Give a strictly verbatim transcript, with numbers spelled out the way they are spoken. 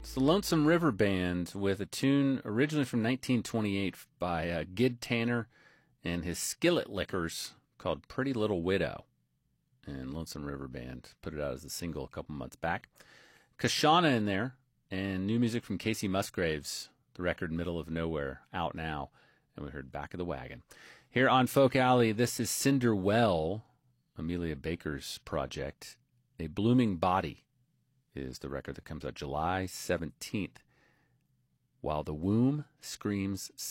It's the Lonesome River Band with a tune originally from nineteen twenty-eight by uh, Gid Tanner and his Skillet Lickers called Pretty Little Widow. And Lonesome River Band put it out as a single a couple months back. Kashana in there, and new music from Casey Musgraves, the record Middle of Nowhere, out now. And we heard Back of the Wagon. Here on Folk Alley, this is Cinderwell, Amelia Baker's project. A Blooming Body is the record that comes out July seventeenth. While the Womb Screams